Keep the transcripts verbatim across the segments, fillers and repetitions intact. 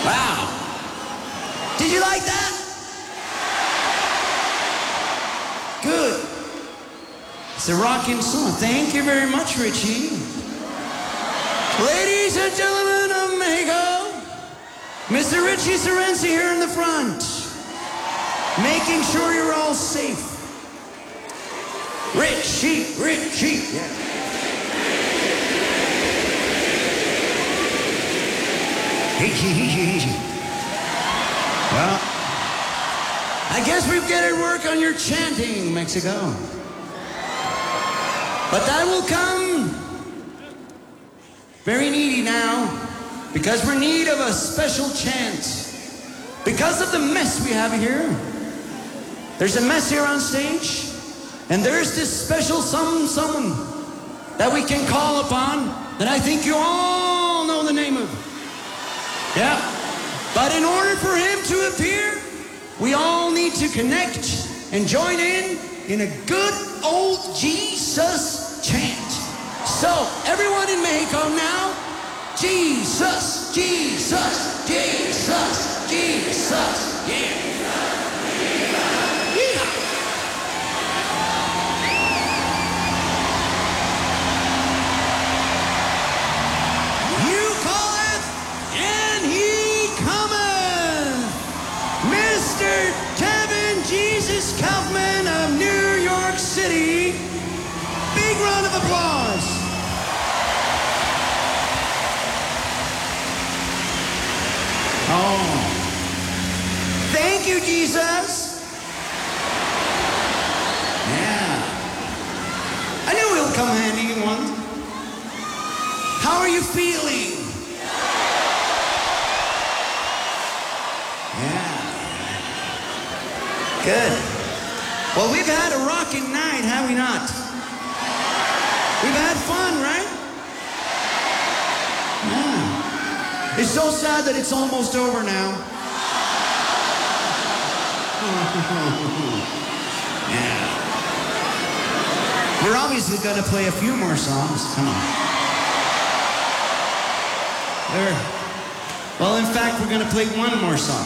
Wow. Did you like that? Good. It's a rocking song. Thank you very much, Richie. Ladies and gentlemen of Mexico, Mister Richie Sorensen here in the front, making sure you're all safe. Richie, Richie. Yeah. Well, I guess we've got to work on your chanting, Mexico. But that will come very needy now, because we're in need of a special chant. Because of the mess we have here. There's a mess here on stage, and there's this special some someone that we can call upon that I think you all know the name of. Yeah. But in order for him to appear, we all need to connect and join in in a good old Jesus chant. So, everyone in Mexico now, Jesus, Jesus, Jesus, Jesus, yeah. Yeah. You calleth, and he cometh. Mister Kevin Jesus Kaufman of New York City. Big round of applause. Oh. Thank you, Jesus. Yeah. I knew he'll come handy in one. How are you feeling? Yeah. Good. Well, we've had a rocking night, have we not? We've had fun, right? Yeah. It's so sad that it's almost over now. Yeah. We're obviously going to play a few more songs. Come on. There. Well, in fact, we're going to play one more song.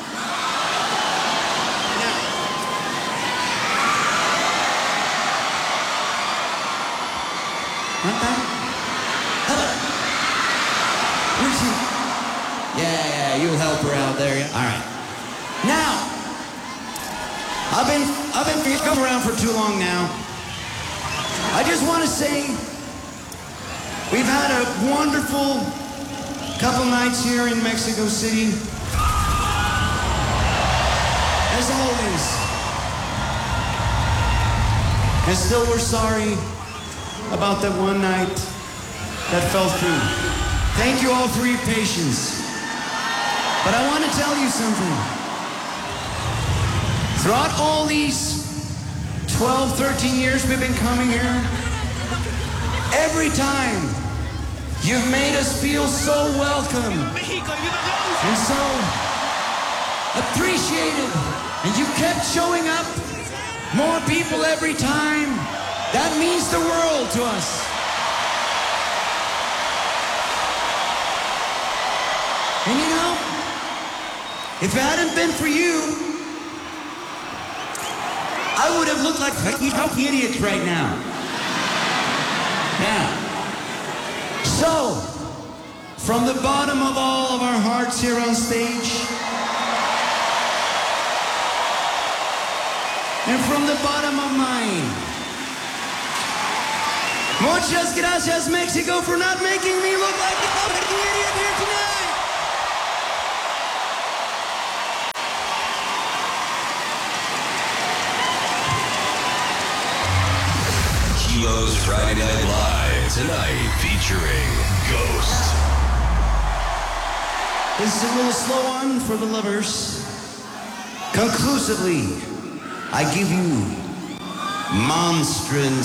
Not that? Hello. Where's he? Yeah, yeah, you'll help her out there, yeah? All right. Now, I've been, I've been coming around for too long now. I just want to say, we've had a wonderful couple nights here in Mexico City. As always. And still we're sorry about that one night that fell through. Thank you all for your patience. But I want to tell you something. Throughout all these twelve, thirteen years we've been coming here, every time you've made us feel so welcome and so appreciated, and you kept showing up, more people every time. That means the world to us. And you know, if it hadn't been for you, I would have looked like fucking idiots right now. Yeah. So, from the bottom of all of our hearts here on stage, and from the bottom of mine, muchas gracias, Mexico, for not making me look like a fucking idiot here tonight. Kilo's Friday Night Live tonight featuring Ghost. This is a little slow one for the lovers. Conclusively, I give you Monstrance